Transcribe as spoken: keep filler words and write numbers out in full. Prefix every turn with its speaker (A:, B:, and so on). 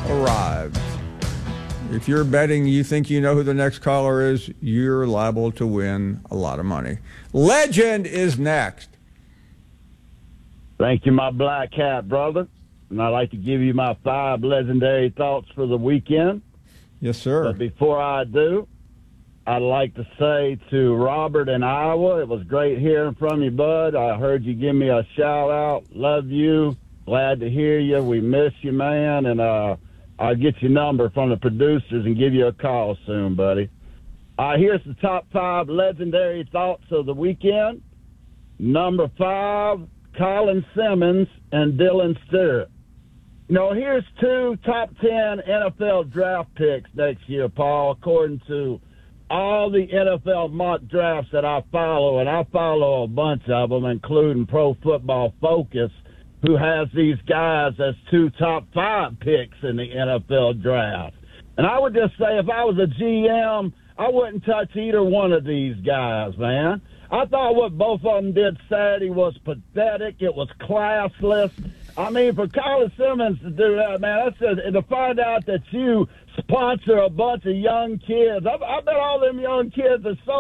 A: arrived. If you're betting you think you know who the next caller is, you're liable to win a lot of money. Legend is next.
B: Thank you, my black hat brother. And I'd like to give you my five legendary thoughts for the weekend.
A: Yes, sir.
B: But before I do, I'd like to say to Robert in Iowa, it was great hearing from you, bud. I heard you give me a shout-out. Love you. Glad to hear you. We miss you, man. And uh, I'll get your number from the producers and give you a call soon, buddy. Uh, here's the top five legendary thoughts of the weekend. Number five, Colin Simmons and Dylan Stewart. You know, here's two top ten N F L draft picks next year, Paul, according to all the N F L mock drafts that I follow, and I follow a bunch of them, including Pro Football Focus, who has these guys as two top five picks in the N F L draft. And I would just say if I was a G M, I wouldn't touch either one of these guys, man. I thought what both of them did Saturday was pathetic. It was classless. I mean, for Colin Simmons to do that, man, that's just, and to find out that you sponsor a bunch of young kids. I, I bet all them young kids are so